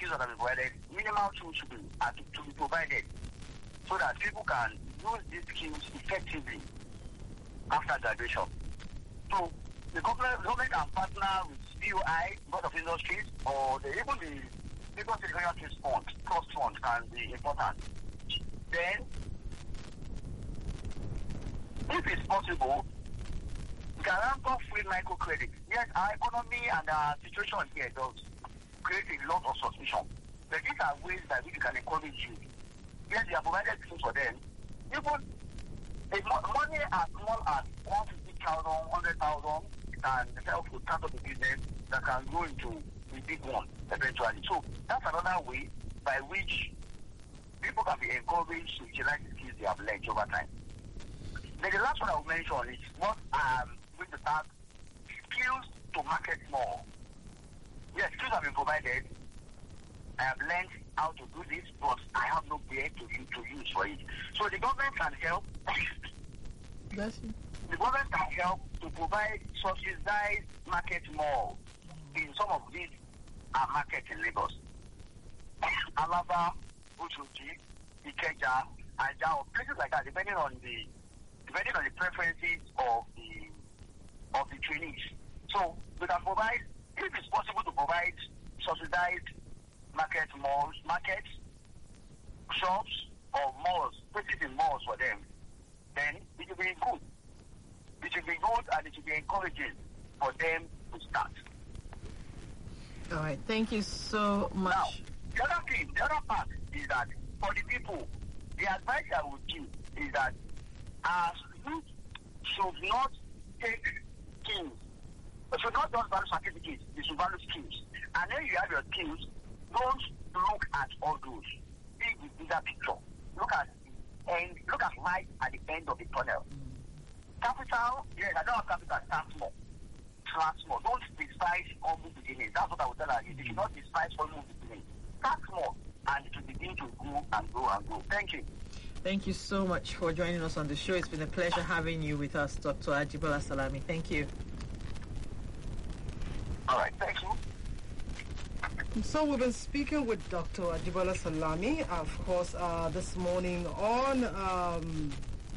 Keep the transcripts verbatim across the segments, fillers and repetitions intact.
skills that have been provided, minimal tools should be, uh, to, to be provided so that people can use these skills effectively after graduation. So the government, government can partner with B O I, Board of Industries, or the, even the Lagos State Regional Trust Fund, Trust Fund can be important. Then, if it's possible, we can ramp up free microcredit. Yes, our economy and our situation here does create a lot of suspicion. But these are ways that we can encourage you. Yes, we have provided things for them. Even if money as small as one hundred fifty thousand, one hundred thousand can help to start up a business that can go into the big one eventually. So that's another way by which people can be encouraged to utilize the skills they have learned over time. Then the last one I will mention is what um with the start skills to market more. Yes, skills have been provided. I have learned how to do this, but I have no way to use, to use for it. So the government can help. That's it. The government can help to provide subsidized market malls in some of these uh, markets in Lagos. Alaba, Oshodi, Ikeja, Ajah, or places like that, depending on the depending on the preferences of the of the trainees. So we can provide, if it's possible to provide subsidized market malls, markets, shops, or malls, places in malls for them, then it will be good. It will be good and it will be encouraging for them to start. All right, thank you so much. Now, the other thing, the other part is that for the people, the advice I would give is that as youth should not take skills, should not just value certificates, they should value skills. And then you have your skills, don't look at all those. See the bigger picture. Look at the end, look at light at the end of the tunnel. Capital, yes, I don't have capital, start small. Start small. Don't despise humble beginnings. That's what I would tell you. You should not despise humble beginnings. Start small, and it will begin to grow and grow and grow. Thank you. Thank you so much for joining us on the show. It's been a pleasure having you with us, Doctor Ajibola Salami. Thank you. All right, thank you. So we've been speaking with Doctor Ajibola Salami, of course, uh, this morning on um,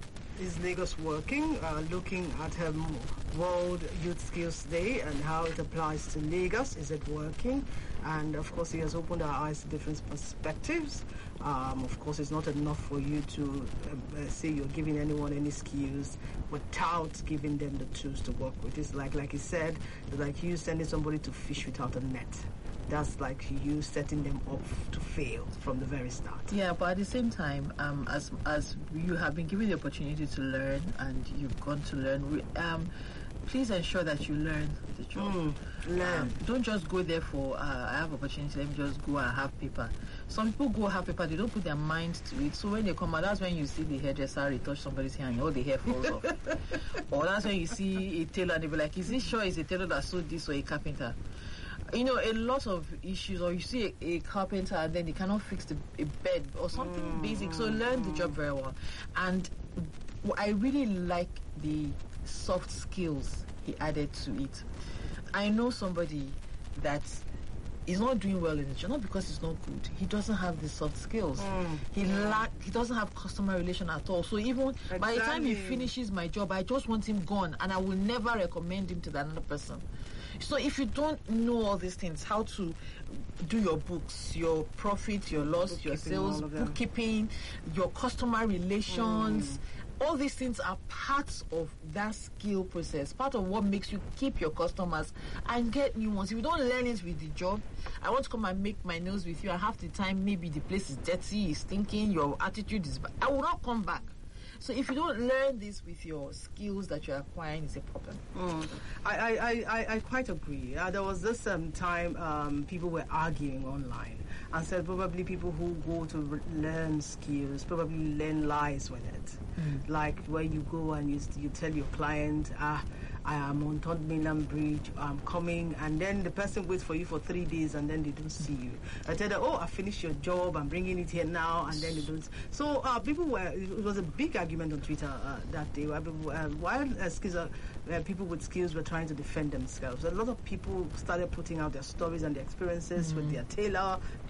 Is Lagos Working, uh, looking at her World Youth Skills Day and how it applies to Lagos. Is it working? And of course, he has opened our eyes to different perspectives. Um, of course, it's not enough for you to uh, say you're giving anyone any skills without giving them the tools to work with. It's like, like he said, it's like you sending somebody to fish without a net. That's like you setting them up to fail from the very start. Yeah, but at the same time, um, as as you have been given the opportunity to learn and you've gone to learn, we, um, please ensure that you learn the job. Mm, learn. Um, don't just go there for, uh, I have opportunity, let me just go and have paper. Some people go have paper, they don't put their mind to it. So when they come out, that's when you see the hairdresser touch somebody's hair and all the hair falls off. Or that's when you see a tailor and they be like, is it sure it's a tailor that sewed this or a carpenter? You know, a lot of issues, or you see a, a carpenter and then they cannot fix the, a bed or something mm, basic. So learn the job very well. And I really like the soft skills he added to it. I know somebody that is not doing well in the job, not because he's not good. He doesn't have the soft skills. Mm, he yeah. lack. He doesn't have customer relation at all. So even exactly. by the time he finishes my job, I just want him gone, and I will never recommend him to another person. So if you don't know all these things, how to do your books, your profit, your loss, your sales, bookkeeping, your customer relations, mm. all these things are parts of that skill process, part of what makes you keep your customers and get new ones. If you don't learn it with the job, I want to come and make my nails with you, and half the time maybe the place is dirty, is stinking, your attitude is bad, I will not come back. So if you don't learn this with your skills that you're acquiring, it's a problem. Mm. I, I, I, I quite agree. Uh, there was this um, time um, people were arguing online and said probably people who go to re- learn skills probably learn lies with it. Mm. Like where you go and you, you tell your client, ah, I am on Third Mainland Bridge, I'm coming, and then the person waits for you for three days and then they don't see you. I tell them, oh, I finished your job, I'm bringing it here now, and then they don't. So uh, people were, it was a big argument on Twitter uh, that day, where people, uh, while uh, skills are, uh, people with skills were trying to defend themselves. A lot of people started putting out their stories and their experiences mm. with their tailor,